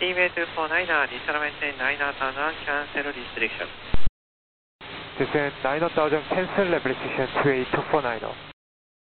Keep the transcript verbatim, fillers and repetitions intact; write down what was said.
T V two four niner, descend maintain nine thousand, cancel restriction. descend nine thousand, cancel restriction two eight two four niner.